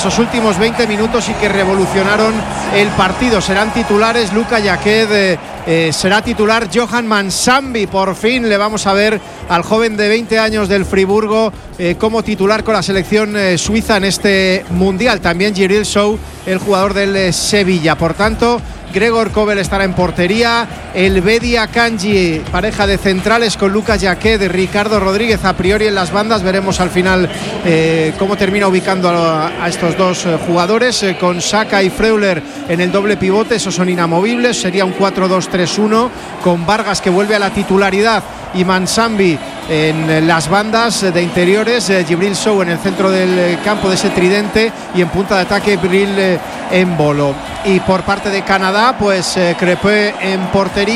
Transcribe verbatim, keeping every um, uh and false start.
esos últimos veinte minutos y que revolucionaron el partido. Serán titulares Luka Jaquet, eh, eh, será titular Johan Mansambi. Por fin le vamos a ver al joven de veinte años del Friburgo eh, como titular con la selección eh, suiza en este mundial. También Djibril Sow, el jugador del eh, Sevilla. Por tanto, Gregor Kobel estará en portería, el Bedia Kanji, pareja de centrales con Lucas Jaquet, Ricardo Rodríguez a priori en las bandas. Veremos al final eh, cómo termina ubicando a, a estos dos eh, jugadores, eh, con Saka y Freuler en el doble pivote. Esos son inamovibles, sería un cuatro dos tres uno, con Vargas que vuelve a la titularidad y Mansambi en las bandas de interiores, eh, Djibril Sow en el centro del campo de ese tridente y en punta de ataque Bril eh, Embolo. Y por parte de Canadá, pues eh, Crépin en portería.